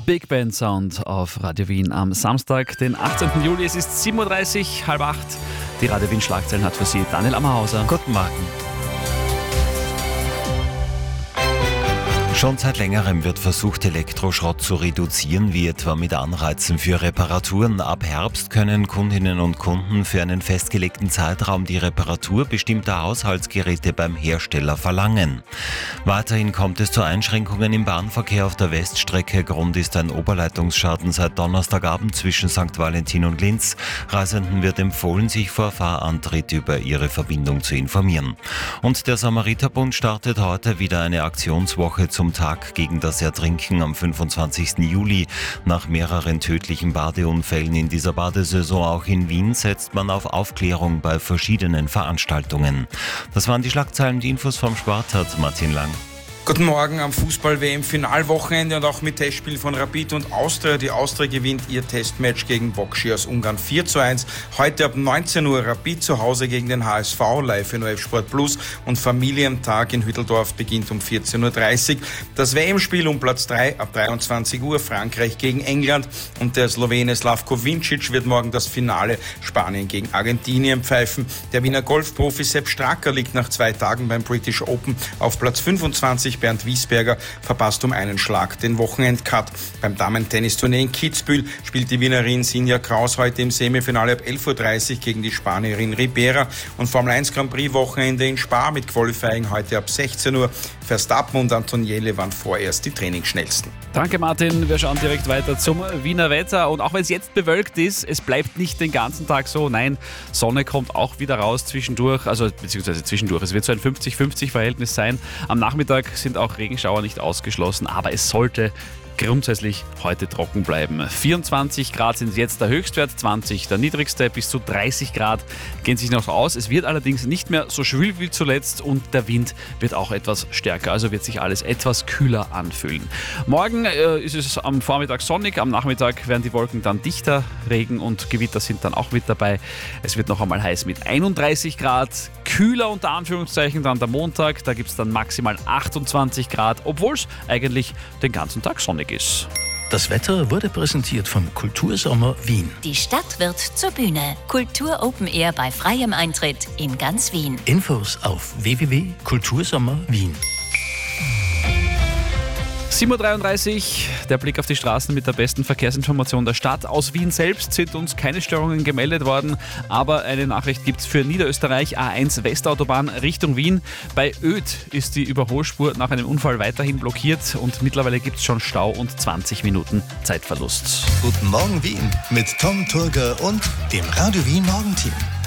Big Band Sound auf Radio Wien am Samstag, den 18. Juli. Es ist 7.30 Uhr, 7:30. Die Radio Wien Schlagzeilen hat für Sie Daniel Ammerhauser. Guten Morgen. Schon seit längerem wird versucht, Elektroschrott zu reduzieren, wie etwa mit Anreizen für Reparaturen. Ab Herbst können Kundinnen und Kunden für einen festgelegten Zeitraum die Reparatur bestimmter Haushaltsgeräte beim Hersteller verlangen. Weiterhin kommt es zu Einschränkungen im Bahnverkehr auf der Weststrecke. Grund ist ein Oberleitungsschaden seit Donnerstagabend zwischen St. Valentin und Linz. Reisenden wird empfohlen, sich vor Fahrantritt über ihre Verbindung zu informieren. Und der Samariterbund startet heute wieder eine Aktionswoche zum Tag gegen das Ertrinken am 25. Juli. Nach mehreren tödlichen Badeunfällen in dieser Badesaison auch in Wien setzt man auf Aufklärung bei verschiedenen Veranstaltungen. Das waren die Schlagzeilen. Die Infos vom Sport hat Martin Lang. Guten Morgen am Fußball-WM-Finalwochenende und auch mit Testspiel von Rapid und Austria. Die Austria gewinnt ihr Testmatch gegen Bokshi aus Ungarn 4:1. Heute ab 19 Uhr Rapid zu Hause gegen den HSV, live in ORF Sport Plus, und Familientag in Hütteldorf beginnt um 14.30 Uhr. Das WM-Spiel um Platz 3 ab 23 Uhr, Frankreich gegen England, und der Slowene Slavko Vincic wird morgen das Finale Spanien gegen Argentinien pfeifen. Der Wiener Golfprofi Sepp Stracker liegt nach 2 Tagen beim British Open auf Platz 25. Bernd Wiesberger verpasst um einen Schlag den Wochenendcut. Beim Damen-Tennisturnier in Kitzbühel spielt die Wienerin Sinja Kraus heute im Semifinale ab 11.30 Uhr gegen die Spanierin Ribera. Und Formel 1 Grand Prix Wochenende in Spa mit Qualifying heute ab 16 Uhr. Verstappen und Antonielli waren vorerst die Trainingsschnellsten. Danke Martin, wir schauen direkt weiter zum Wiener Wetter. Und auch wenn es jetzt bewölkt ist, es bleibt nicht den ganzen Tag so. Nein, Sonne kommt auch wieder raus zwischendurch, zwischendurch. Es wird so ein 50-50-Verhältnis sein. Am Nachmittag sind auch Regenschauer nicht ausgeschlossen, aber es sollte grundsätzlich heute trocken bleiben. 24 Grad sind jetzt der Höchstwert, 20 der niedrigste, bis zu 30 Grad gehen sich noch aus. Es wird allerdings nicht mehr so schwül wie zuletzt und der Wind wird auch etwas stärker, also wird sich alles etwas kühler anfühlen. Morgen ist es am Vormittag sonnig, am Nachmittag werden die Wolken dann dichter, Regen und Gewitter sind dann auch mit dabei. Es wird noch einmal heiß mit 31 Grad, kühler unter Anführungszeichen dann der Montag, da gibt es dann maximal 28 Grad, obwohl es eigentlich den ganzen Tag sonnig ist. Das Wetter wurde präsentiert vom Kultursommer Wien. Die Stadt wird zur Bühne. Kultur Open Air bei freiem Eintritt in ganz Wien. Infos auf www.kultursommerwien. 7.33 Uhr, der Blick auf die Straßen mit der besten Verkehrsinformation der Stadt. Aus Wien selbst sind uns keine Störungen gemeldet worden, aber eine Nachricht gibt es für Niederösterreich, A1 Westautobahn Richtung Wien. Bei Oedt ist die Überholspur nach einem Unfall weiterhin blockiert und mittlerweile gibt es schon Stau und 20 Minuten Zeitverlust. Guten Morgen Wien mit Tom Turger und dem Radio Wien Morgenteam.